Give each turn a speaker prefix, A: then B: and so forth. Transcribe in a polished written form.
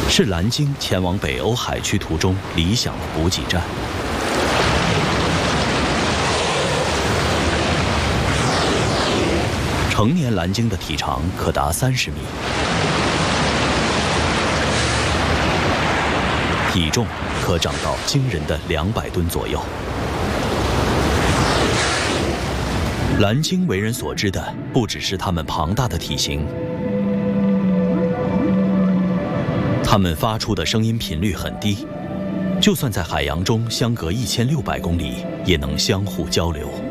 A: 是蓝鲸前往北欧海区途中理想的补给站。成年蓝鲸的体长可达30米，体重可长到惊人的200吨左右。蓝鲸为人所知的不只是它们庞大的体型，它们发出的声音频率很低，就算在海洋中相隔1600公里，也能相互交流。